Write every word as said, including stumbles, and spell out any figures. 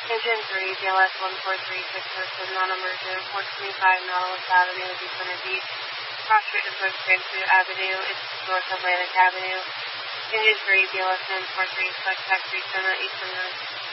Engine three, B L S one four three six listed non-emergent, four twenty-five Nautilus Avenue, Daytona Beach. Cross street is West Grandview Avenue, it's North Atlantic Avenue. Engine three, B L S N four three, select taxi, Daytona, Eastern North.